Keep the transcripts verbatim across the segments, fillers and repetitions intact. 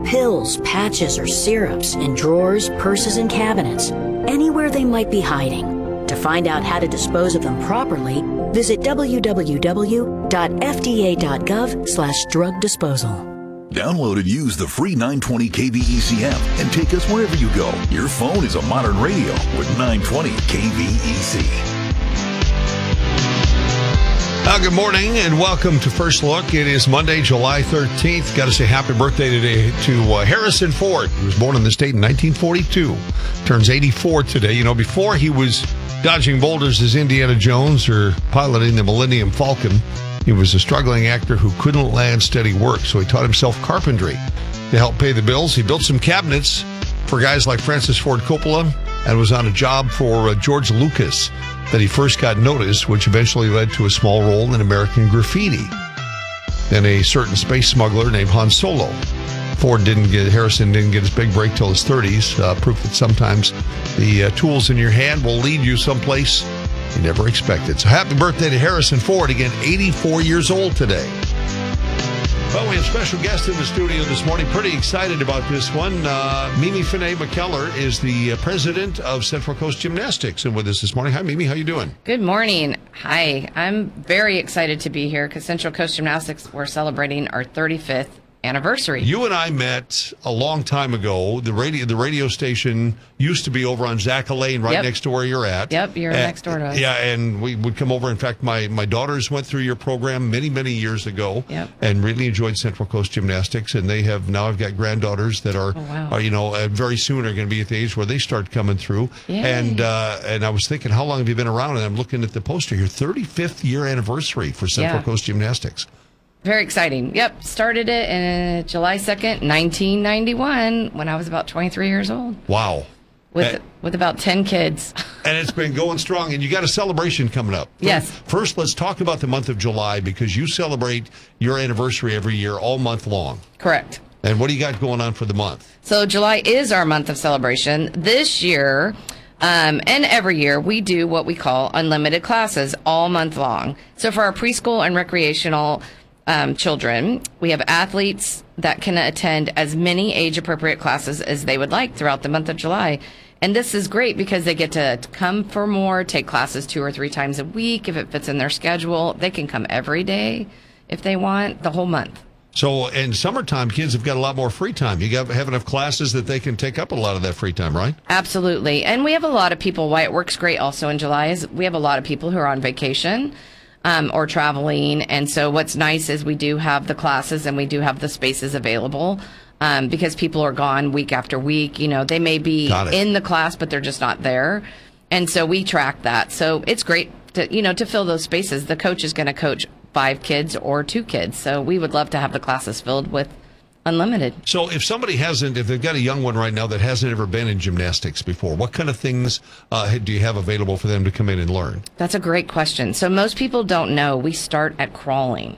pills, patches, or syrups in drawers, purses, and cabinets, anywhere they might be hiding. To find out how to dispose of them properly, visit w w w dot f d a dot gov slash drug disposal. Download and use the free nine twenty K V E C app and take us wherever you go. Your phone is a modern radio with nine twenty K V E C. Uh, good morning and welcome to First Look. It is Monday, July thirteenth. Got to say happy birthday today to uh, Harrison Ford, who was born in the state in nineteen forty-two. Turns eighty-four today. You know, before he was dodging boulders as Indiana Jones or piloting the Millennium Falcon, he was a struggling actor who couldn't land steady work, so he taught himself carpentry to help pay the bills. He built some cabinets for guys like Francis Ford Coppola and was on a job for uh, George Lucas that he first got noticed, which eventually led to a small role in American Graffiti. Then a certain space smuggler named Han Solo. Ford didn't get, Harrison didn't get his big break till his thirties, uh, proof that sometimes the uh, tools in your hand will lead you someplace you never expected. So happy birthday to Harrison Ford, again, eighty-four years old today. Well, we have a special guest in the studio this morning. Pretty excited about this one. Uh, Mimi Finney McKellar is the uh, president of Central Coast Gymnastics and with us this morning. Hi, Mimi. How you doing? Good morning. Hi. I'm very excited to be here because Central Coast Gymnastics, we're celebrating our thirty-fifth anniversary. You and I met a long time ago. The radio the radio station used to be over on Zacha Lane, right Yep. next to where you're at. Yep, you're And- next door to us. Yeah, and we would come over. In fact, my, my daughters went through your program many, many years ago Yep. and really enjoyed Central Coast Gymnastics. And they have now I've got granddaughters that are, Oh, wow. are you know, uh, very soon are going to be at the age where they start coming through. Yay. And uh, and I was thinking, how long have you been around? And I'm looking at the poster here, thirty-fifth year anniversary for Central Yeah. Coast Gymnastics. Very exciting. Yep. Started it in July second, nineteen ninety-one, when I was about twenty-three years old. Wow. With And- with about ten kids. And it's been going strong, and you got a celebration coming up. Yes. First, let's talk about the month of July, because you celebrate your anniversary every year all month long. Correct. And what do you got going on for the month? So July is our month of celebration. This year, um, and every year, we do what we call unlimited classes all month long. So for our preschool and recreational um, children, we have athletes that can attend as many age-appropriate classes as they would like throughout the month of July. And this is great because they get to come for more, take classes two or three times a week if it fits in their schedule. They can come every day if they want, the whole month. So, in summertime, kids have got a lot more free time. You got, have enough classes that they can take up a lot of that free time, right? Absolutely. And we have a lot of people, why it works great also in July is we have a lot of people who are on vacation um, or traveling. And so what's nice is we do have the classes and we do have the spaces available um, because people are gone week after week. You know, they may be Got it. in the class, but they're just not there. And so we track that. So it's great to, you know, to fill those spaces. The coach is going to coach five kids or two kids. So we would love to have the classes filled with unlimited. So, if somebody hasn't, if they've got a young one right now that hasn't ever been in gymnastics before, what kind of things uh, do you have available for them to come in and learn? That's a great question. So most people don't know we start at crawling.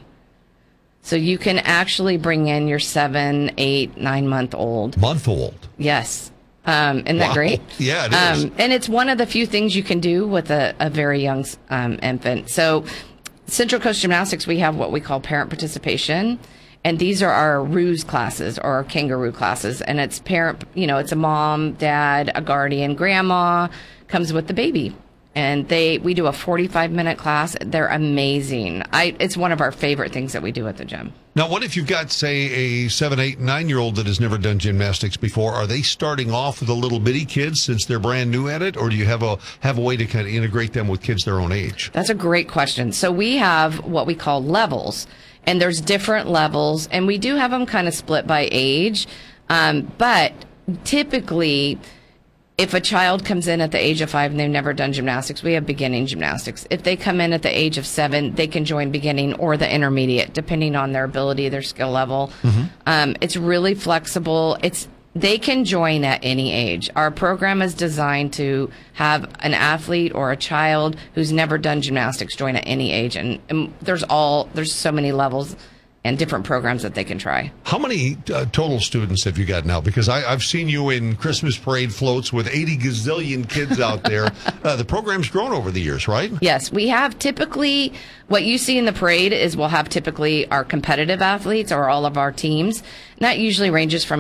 So you can actually bring in your seven, eight, nine month old. Month old. Yes. Um, isn't that Wow. great? Yeah, it is. Um, and it's one of the few things you can do with a, a very young um, infant. So Central Coast Gymnastics, we have what we call parent participation. And these are our ruse classes or our kangaroo classes. And it's parent, you know, it's a mom, dad, a guardian, grandma comes with the baby. And they, we do a forty-five minute class. They're amazing. I, it's one of our favorite things that we do at the gym. Now, what if you've got, say, a seven, eight, nine-year-old that has never done gymnastics before? Are they starting off with the little bitty kids since they're brand new at it, or do you have a have a way to kind of integrate them with kids their own age? That's a great question. So we have what we call levels, and there's different levels, and we do have them kind of split by age. Um, but typically, if a child comes in at the age of five and they've never done gymnastics, we have beginning gymnastics. If they come in at the age of seven, they can join beginning or the intermediate, depending on their ability, their skill level. Mm-hmm. Um, it's really flexible. It's they can join at any age. Our program is designed to have an athlete or a child who's never done gymnastics join at any age, and, and there's all there's so many levels and different programs that they can try. How many uh, total students have you got now? Because I, I've seen you in Christmas parade floats with eighty gazillion kids out there. uh, the program's grown over the years, right? Yes, we have typically, what you see in the parade is we'll have typically our competitive athletes or all of our teams. And that usually ranges from